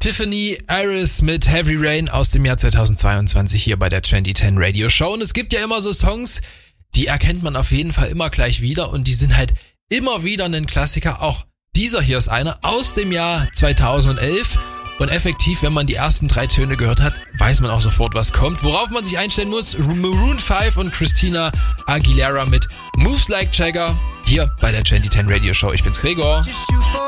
Tiffany Iris mit Heavy Rain aus dem Jahr 2022 hier bei der 2010 Radio Show. Und es gibt ja immer so Songs, die erkennt man auf jeden Fall immer gleich wieder und die sind halt immer wieder ein Klassiker. Auch dieser hier ist einer aus dem Jahr 2011. Und effektiv, wenn man die ersten 3 Töne gehört hat, weiß man auch sofort, was kommt. Worauf man sich einstellen muss, Maroon 5 und Christina Aguilera mit Moves Like Jagger hier bei der 2010 Radio Show. Ich bin's Gregor.